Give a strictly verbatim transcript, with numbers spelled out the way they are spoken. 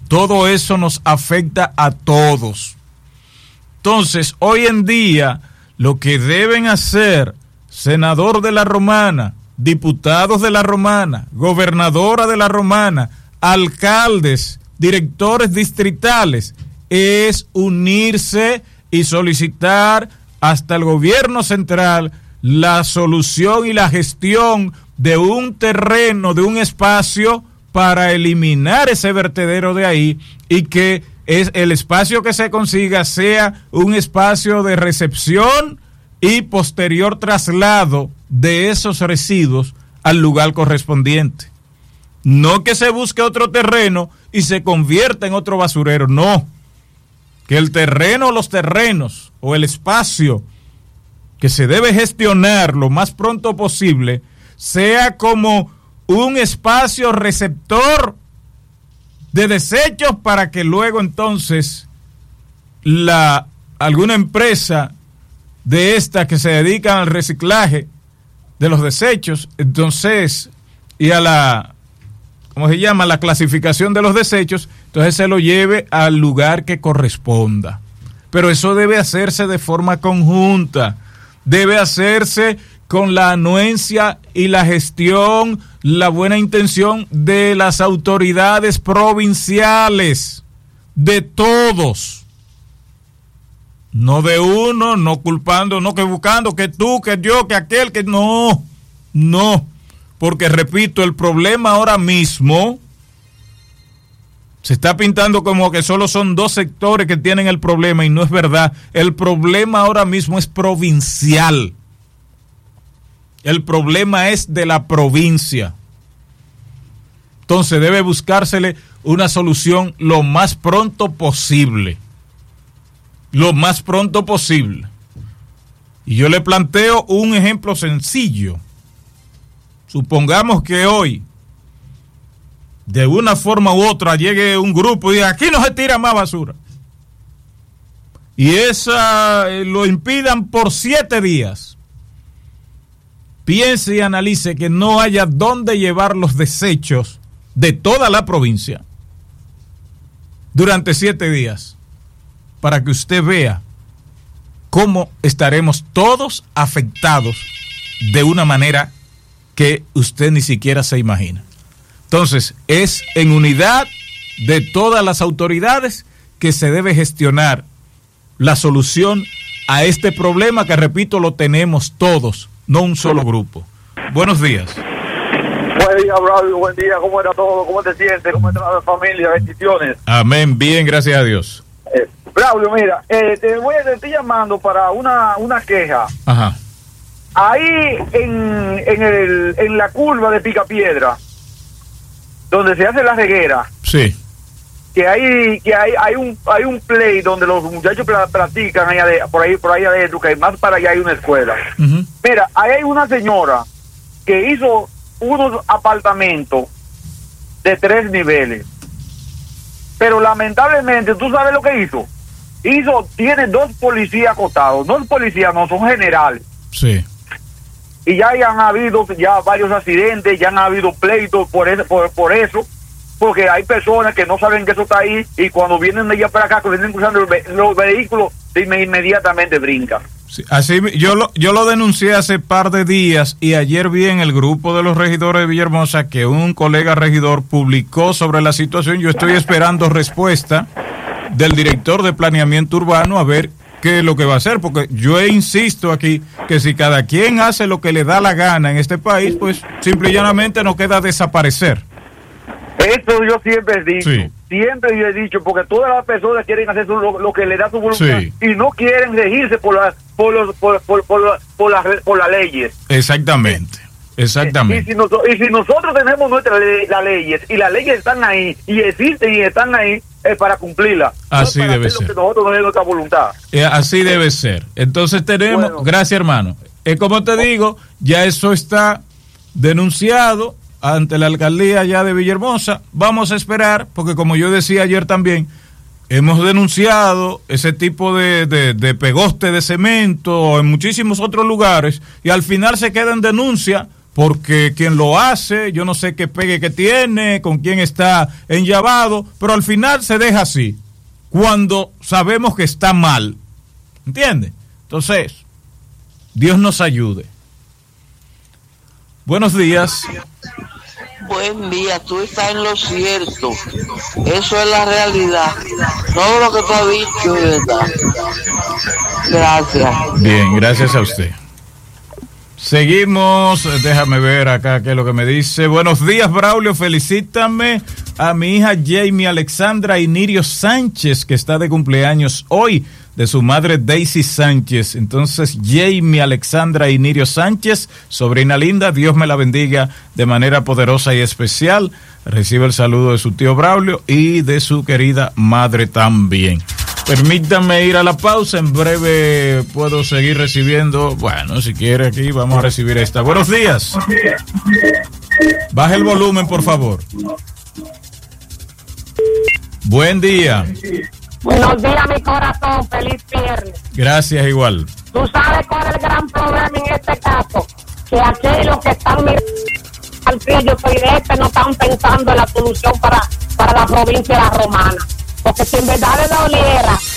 Todo eso nos afecta a todos. Entonces, hoy en día, lo que deben hacer senador de la Romana, diputados de la Romana, gobernadora de la Romana, alcaldes, directores distritales, es unirse y solicitar hasta el gobierno central la solución y la gestión de un terreno, de un espacio para eliminar ese vertedero de ahí y que es el espacio que se consiga sea un espacio de recepción y posterior traslado de esos residuos al lugar correspondiente. No que se busque otro terreno y se convierta en otro basurero, no. Que el terreno, los terrenos o el espacio que se debe gestionar lo más pronto posible sea como un espacio receptor de desechos para que luego entonces la alguna empresa de estas que se dedican al reciclaje de los desechos, entonces, y a la, ¿cómo se llama? La clasificación de los desechos, entonces se lo lleve al lugar que corresponda. Pero eso debe hacerse de forma conjunta, debe hacerse con la anuencia y la gestión, la buena intención de las autoridades provinciales, de todos. No de uno, no culpando, no que buscando, que tú, que yo, que aquel, que no, no. Porque repito, el problema ahora mismo se está pintando como que solo son dos sectores que tienen el problema y no es verdad. El problema ahora mismo es provincial. El problema es de la provincia. Entonces debe buscársele una solución lo más pronto posible. Lo más pronto posible. Y yo le planteo un ejemplo sencillo. Supongamos que hoy, de una forma u otra, llegue un grupo y diga, aquí no se tira más basura. Y esa eh, lo impidan por siete días. Piense y analice que no haya dónde llevar los desechos de toda la provincia durante siete días. Para que usted vea cómo estaremos todos afectados de una manera que usted ni siquiera se imagina. Entonces, es en unidad de todas las autoridades que se debe gestionar la solución a este problema que, repito, lo tenemos todos, no un solo grupo. Buenos días. Buen día, Braulio, buen día, ¿cómo era todo? ¿Cómo te sientes? ¿Cómo está la familia? Bendiciones. Amén, bien, gracias a Dios. Eh, Braulio, mira, eh, te voy a te estoy llamando para una, una queja. Ajá. Ahí en, en, el, en la curva de Picapiedra, donde se hace la reguera, sí, que hay que hay hay un hay un play donde los muchachos pra, practican allá de, por ahí por ahí adentro, que más para allá hay una escuela. Uh-huh. Mira, ahí hay una señora que hizo unos apartamentos de tres niveles, pero lamentablemente, ¿tú sabes lo que hizo? Hizo, tiene dos policías acostados, dos policías no, son generales. Sí. Y ya han habido ya varios accidentes, ya han habido pleitos por eso, por, por eso, porque hay personas que no saben que eso está ahí y cuando vienen de allá para acá, cuando vienen cruzando los, ve- los vehículos, inmediatamente brincan. Sí, así yo lo, yo lo denuncié hace par de días y ayer vi en el grupo de los regidores de Villahermosa que un colega regidor publicó sobre la situación. Yo estoy esperando respuesta del director de planeamiento urbano a ver qué es lo que va a hacer, porque yo insisto aquí que si cada quien hace lo que le da la gana en este país, pues simple y llanamente nos queda desaparecer. Eso yo siempre he dicho, sí. siempre yo he dicho, porque todas las personas quieren hacer su, lo, lo que le da su voluntad, sí, y no quieren regirse por la, por los, por, por, por, la, por, la, por las leyes. Exactamente, exactamente. Y si, nos, y si nosotros tenemos nuestras le, las leyes, y las leyes están ahí, y existen y están ahí, es para cumplirlas. Así no debe ser. ser. Lo que nosotros no es nuestra voluntad. Eh, así debe ser. Entonces tenemos, bueno. Gracias hermano. Es eh, como te digo, ya eso está denunciado ante la alcaldía ya de Villahermosa. Vamos a esperar, porque como yo decía ayer también, hemos denunciado ese tipo de, de, de pegoste de cemento en muchísimos otros lugares y al final se queda en denuncia porque quien lo hace, yo no sé qué pegue que tiene, con quién está enllavado, pero al final se deja así, cuando sabemos que está mal, ¿entiende? Entonces, Dios nos ayude. Buenos días. Buen día, tú estás en lo cierto, eso es la realidad, todo lo que tú has dicho es verdad. Gracias. Bien, gracias a usted. Seguimos, déjame ver acá qué es lo que me dice. Buenos días, Braulio, felicítame a mi hija Jamie Alexandra Inirio Sánchez, que está de cumpleaños hoy, de su madre Daisy Sánchez. Entonces, Jamie Alexandra Inirio Sánchez, sobrina linda, Dios me la bendiga de manera poderosa y especial. Recibe el saludo de su tío Braulio y de su querida madre también. Permítanme ir a la pausa, en breve puedo seguir recibiendo, bueno, si quiere aquí vamos a recibir esta. Buenos días. Baje el volumen, por favor. Buen día. Buenos días, mi corazón, feliz viernes. Gracias, igual. ¿Tú sabes cuál es el gran problema en este caso? Que aquellos que están mirando al yo soy de este, no están pensando en la solución para, para la provincia de La Romana. Porque si en verdad le doliera